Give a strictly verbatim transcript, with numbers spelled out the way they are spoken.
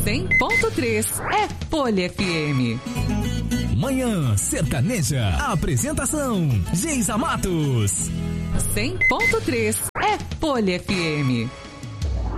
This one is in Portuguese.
cem ponto três é Folha F M. Manhã Sertaneja. Apresentação: Geisa Matos. cem ponto três é Folha F M.